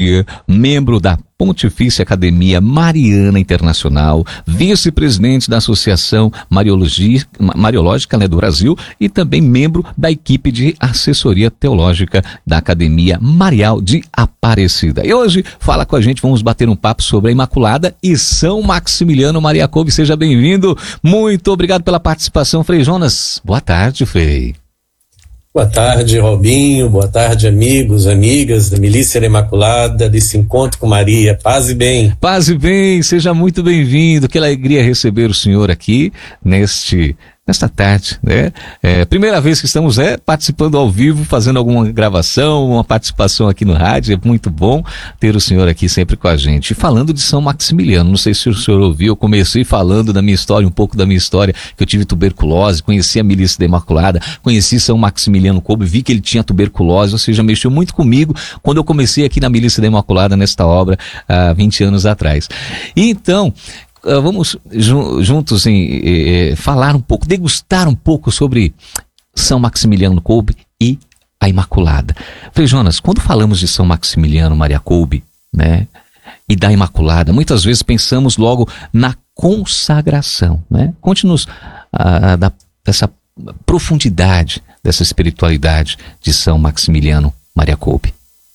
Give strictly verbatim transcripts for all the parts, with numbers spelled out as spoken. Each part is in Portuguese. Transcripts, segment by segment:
teologia, membro da Pontifícia Academia Mariana Internacional, vice-presidente da Associação Mariologia, Mariológica, né, do Brasil, e também membro da equipe de assessoria teológica da Academia Marial de Aparecida. E hoje fala com a gente, vamos bater um papo sobre a Imaculada e São Maximiliano Maria Kolbe. Seja bem-vindo. Muito obrigado pela participação, Frei Jonas. Boa tarde, Frei. Boa tarde, Robinho. Boa tarde, amigos, amigas da Milícia da Imaculada, desse encontro com Maria. Paz e bem. Paz e bem, seja muito bem-vindo. Que alegria receber o senhor aqui neste... nesta tarde, né? É, primeira vez que estamos é, participando ao vivo, fazendo alguma gravação, uma participação aqui no rádio. É muito bom ter o senhor aqui sempre com a gente. E falando de São Maximiliano, não sei se o senhor ouviu, eu comecei falando da minha história, um pouco da minha história, que eu tive tuberculose, conheci a Milícia da Imaculada, conheci São Maximiliano Kolbe, vi que ele tinha tuberculose, ou seja, mexeu muito comigo quando eu comecei aqui na Milícia da Imaculada, nesta obra, há vinte anos atrás. E então... Uh, vamos ju- juntos em, eh, falar um pouco, degustar um pouco sobre São Maximiliano Kolbe e a Imaculada. Frei Jonas, quando falamos de São Maximiliano Maria Kolbe, né, e da Imaculada, muitas vezes pensamos logo na consagração, né? Conte-nos uh, da, dessa profundidade, dessa espiritualidade de São Maximiliano Maria Kolbe.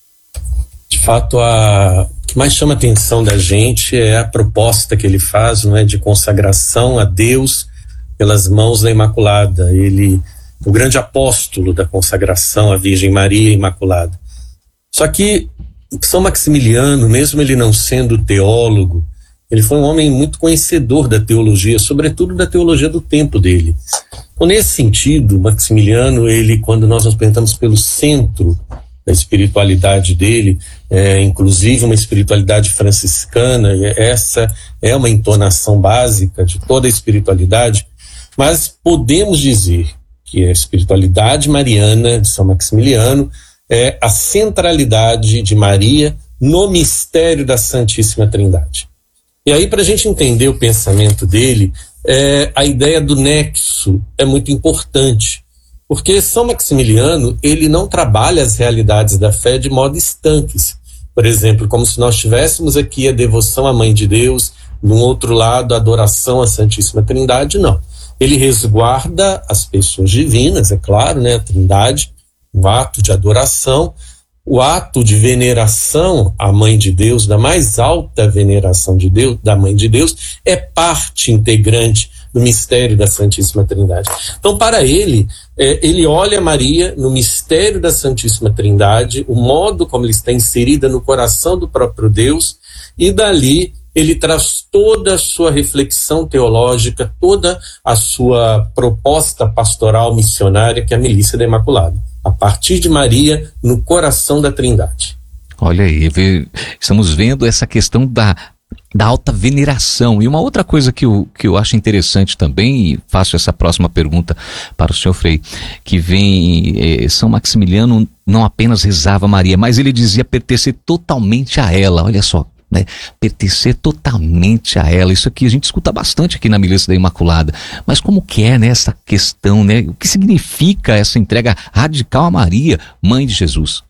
De fato, a... o que mais chama a atenção da gente é a proposta que ele faz, não é, de consagração a Deus pelas mãos da Imaculada. Ele, o grande apóstolo da consagração à Virgem Maria Imaculada. Só que São Maximiliano, mesmo ele não sendo teólogo, ele foi um homem muito conhecedor da teologia, sobretudo da teologia do tempo dele. Então, nesse sentido, Maximiliano, ele, quando nós nos perguntamos pelo centro da espiritualidade dele, é, inclusive uma espiritualidade franciscana, essa é uma entonação básica de toda a espiritualidade, mas podemos dizer que a espiritualidade mariana de São Maximiliano é a centralidade de Maria no mistério da Santíssima Trindade. E aí, para a gente entender o pensamento dele, é, a ideia do nexo é muito importante. Porque São Maximiliano, ele não trabalha as realidades da fé de modo estanques. Por exemplo, como se nós tivéssemos aqui a devoção à Mãe de Deus, no outro lado a adoração à Santíssima Trindade, não. Ele resguarda as pessoas divinas, é claro, né, a Trindade, o ato de adoração, o ato de veneração à Mãe de Deus, da mais alta veneração de Deus, da Mãe de Deus, é parte integrante do mistério da Santíssima Trindade. Então, para ele, é, ele olha Maria no mistério da Santíssima Trindade, o modo como ele está inserida no coração do próprio Deus, e dali ele traz toda a sua reflexão teológica, toda a sua proposta pastoral missionária, que é a Milícia da Imaculada, a partir de Maria no coração da Trindade. Olha aí, estamos vendo essa questão da da alta veneração. E uma outra coisa que eu, que eu acho interessante também, e faço essa próxima pergunta para o senhor Frei, que vem, eh, São Maximiliano não apenas rezava a Maria, mas ele dizia pertencer totalmente a ela, olha só, né? Pertencer totalmente a ela. Isso aqui a gente escuta bastante aqui na Milícia da Imaculada. Mas como que é, né, essa questão, né? O que significa essa entrega radical a Maria, Mãe de Jesus?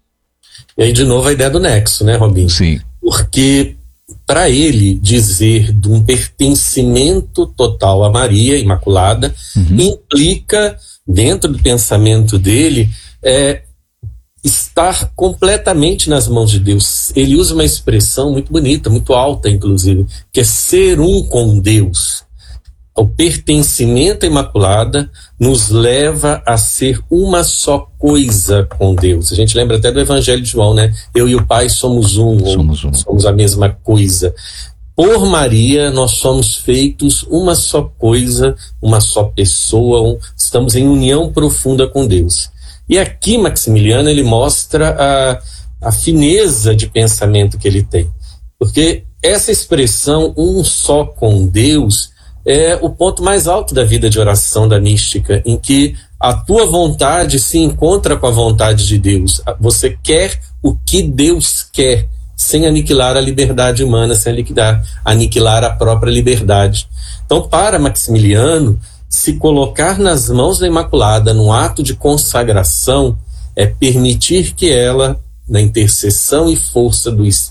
E aí, de novo, a ideia do nexo, né, Robinho? Sim. Porque para ele dizer de um pertencimento total a Maria Imaculada, uhum, implica, dentro do pensamento dele, é, estar completamente nas mãos de Deus. Ele usa uma expressão muito bonita, muito alta, inclusive, que é ser um com Deus. O pertencimento à Imaculada nos leva a ser uma só coisa com Deus. A gente lembra até do Evangelho de João, né? Eu e o Pai somos um, somos, um. somos a mesma coisa. Por Maria, nós somos feitos uma só coisa, uma só pessoa, um, estamos em união profunda com Deus. E aqui, Maximiliano, ele mostra a, a fineza de pensamento que ele tem. Porque essa expressão, um só com Deus, é o ponto mais alto da vida de oração da mística, em que a tua vontade se encontra com a vontade de Deus. Você quer o que Deus quer, sem aniquilar a liberdade humana, sem aniquilar, aniquilar a própria liberdade. Então, para Maximiliano, se colocar nas mãos da Imaculada num ato de consagração é permitir que ela, na intercessão e força do Espírito